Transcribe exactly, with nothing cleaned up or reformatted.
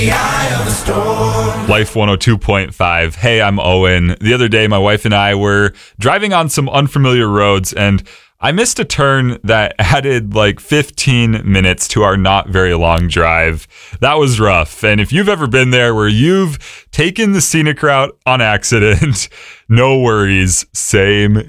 Life one oh two point five. Hey, I'm Owen. The other day, my wife and I were driving on some unfamiliar roads, and I missed a turn that added like fifteen minutes to our not very long drive. That was rough. And if you've ever been there where you've taken the scenic route on accident, no worries. Same